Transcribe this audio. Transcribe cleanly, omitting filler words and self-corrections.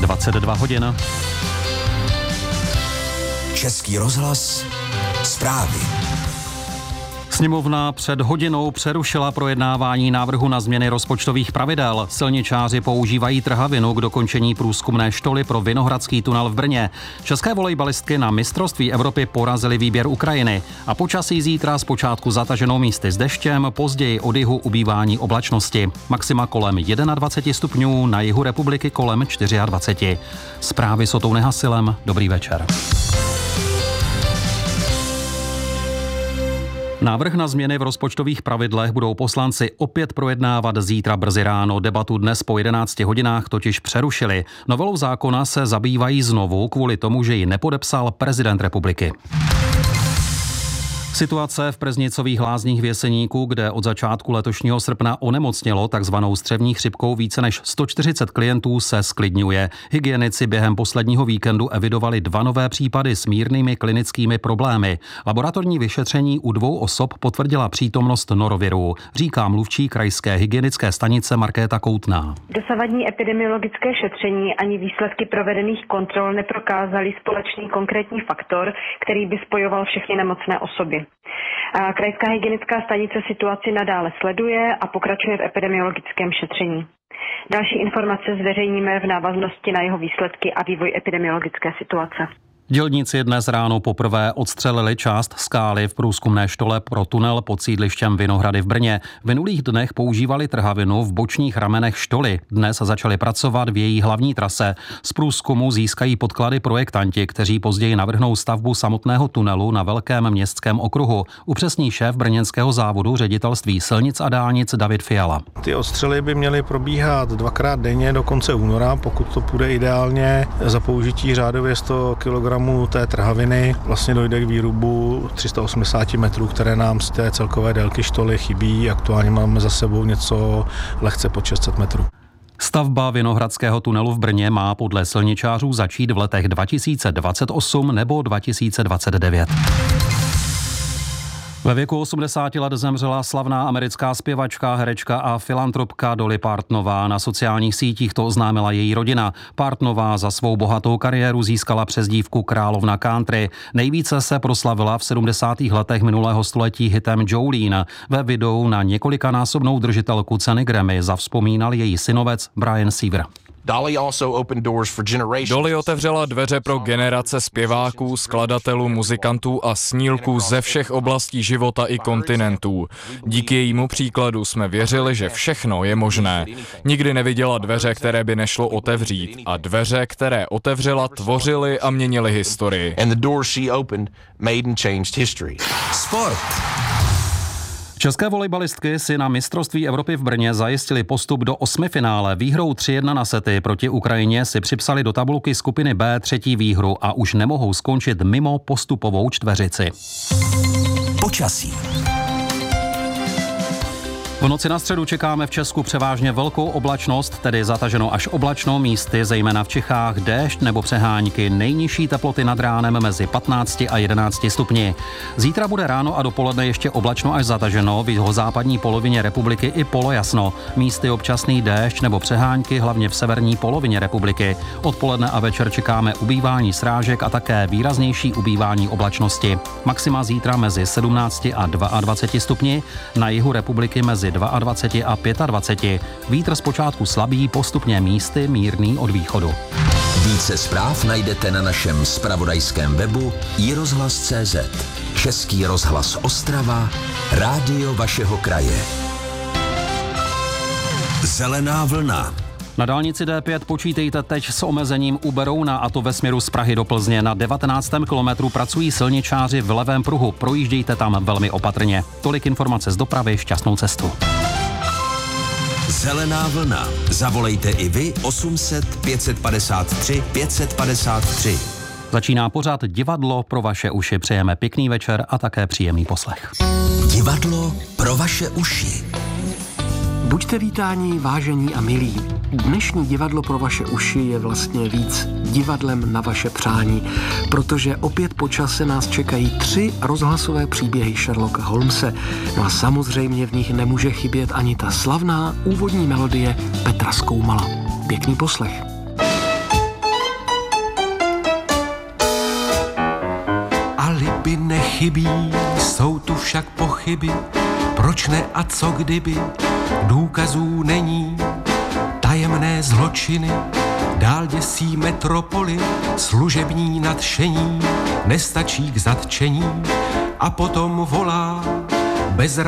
22 hodin. Český rozhlas, zprávy. Sněmovna před hodinou přerušila projednávání návrhu na změny rozpočtových pravidel. Silničáři používají trhavinu k dokončení průzkumné štoly pro Vinohradský tunel v Brně. České volejbalistky na mistrovství Evropy porazily výběr Ukrajiny. A počasí zítra zpočátku zataženou místy s deštěm, později od jihu ubývání oblačnosti. Maxima kolem 21 stupňů, na jihu republiky kolem 24. Zprávy s Otou Nehasilem. Dobrý večer. Návrh na změny v rozpočtových pravidlech budou poslanci opět projednávat zítra brzy ráno. Debatu dnes po 11 hodinách totiž přerušili. Novelou zákona se zabývají znovu kvůli tomu, že ji nepodepsal prezident republiky. Situace v Preznicových lázních v Jeseníku, kde od začátku letošního srpna onemocnělo takzvanou střevní chřipkou více než 140 klientů, se zklidňuje. Hygienici během posledního víkendu evidovali 2 nové případy s mírnými klinickými problémy. Laboratorní vyšetření u 2 osob potvrdila přítomnost noroviru, říká mluvčí krajské hygienické stanice Markéta Koutná. Dosavadní epidemiologické šetření ani výsledky provedených kontrol neprokázaly společný konkrétní faktor, který by spojoval všechny nemocné osoby. Krajská hygienická stanice situaci nadále sleduje a pokračuje v epidemiologickém šetření. Další informace zveřejníme v návaznosti na jeho výsledky a vývoj epidemiologické situace. Dělníci dnes ráno poprvé odstřelili část skály v průzkumné štole pro tunel pod sídlištěm Vinohrady v Brně. V minulých dnech používali trhavinu v bočních ramenech štoly. Dnes začali pracovat v její hlavní trase. Z průzkumu získají podklady projektanti, kteří později navrhnou stavbu samotného tunelu na velkém městském okruhu. Upřesní šéf brněnského závodu ředitelství silnic a dálnic David Fiala. Ty odstřely by měly probíhat 2krát denně do konce února, pokud to půjde ideálně. Za použití řádově 100 kg té trhaviny vlastně dojde k výrubu 380 metrů, které nám z té celkové délky štoly chybí. Aktuálně máme za sebou něco lehce pod 600 metrů. Stavba Vinohradského tunelu v Brně má podle silničářů začít v letech 2028 nebo 2029. Ve věku 80 let zemřela slavná americká zpěvačka, herečka a filantropka Dolly Partonová. Na sociálních sítích to oznámila její rodina. Partonová za svou bohatou kariéru získala přezdívku Královna country. Nejvíce se proslavila v 70. letech minulého století hitem Jolene. Ve videu na několikanásobnou držitelku ceny Grammy zavzpomínal její synovec Brian Seaver. Dolly otevřela dveře pro generace zpěváků, skladatelů, muzikantů a snílků ze všech oblastí života i kontinentů. Díky jejímu příkladu jsme věřili, že všechno je možné. Nikdy neviděla dveře, které by nešlo otevřít, a dveře, které otevřela, tvořily a měnily historii. Sport. České volejbalistky si na mistrovství Evropy v Brně zajistili postup do 8finále. Výhrou 3-1 na sety proti Ukrajině si připsali do tabulky skupiny B 3. výhru a už nemohou skončit mimo postupovou čtveřici. Počasí. V noci na středu čekáme v Česku převážně velkou oblačnost, tedy zataženo až oblačno, místy zejména v Čechách déšť nebo přehánky. Nejnižší teploty nad ránem mezi 15 a 11 stupni. Zítra bude ráno a dopoledne ještě oblačno až zataženo, v jihozápadní polovině republiky i polojasno. Místy občasný déšť nebo přehánky, hlavně v severní polovině republiky. Odpoledne a večer čekáme ubývání srážek a také výraznější ubývání oblačnosti. Maxima zítra mezi 17 a 22 stupni, na jihu republiky mezi 22 a 25. Vítr zpočátku slabý, postupně místy mírný od východu. Více zpráv najdete na našem zpravodajském webu iRozhlas.cz. Český rozhlas Ostrava, rádio vašeho kraje. Zelená vlna. Na dálnici D5 počítejte teď s omezením u Berouna, a to ve směru z Prahy do Plzně. Na 19. kilometru pracují silničáři v levém pruhu. Projíždějte tam velmi opatrně. Tolik informace z dopravy, šťastnou cestu. Zelená vlna. Zavolejte i vy 800 553 553. Začíná pořad Divadlo pro vaše uši. Přejeme pěkný večer a také příjemný poslech. Divadlo pro vaše uši. Buďte vítáni, vážení a milí. Dnešní divadlo pro vaše uši je vlastně víc divadlem na vaše přání, protože opět po čase nás čekají 3 rozhlasové příběhy Sherlocka Holmese. No a samozřejmě v nich nemůže chybět ani ta slavná úvodní melodie Petra Skoumala. Pěkný poslech. Alibi nechybí, jsou tu však pochyby, proč ne a co kdyby, důkazů není, tajemné zločiny, dál děsí metropoli, služební nadšení, nestačí k zatčení a potom volá bez